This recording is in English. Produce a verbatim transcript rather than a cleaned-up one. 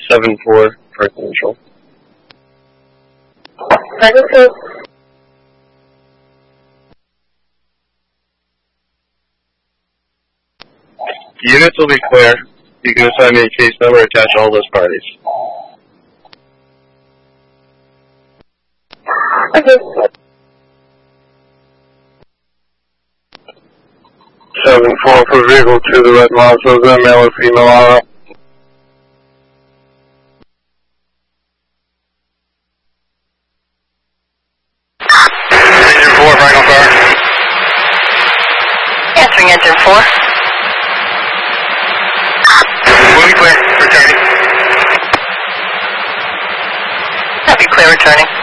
seven four, parking control. Parking control. Units will be clear. You can assign me a case number, attach all those parties. Okay. seven four for vehicle to the red Mazda, male or female auto. Engine four, final car. Answering engine four. Moving clear, returning. Copy, clear, returning.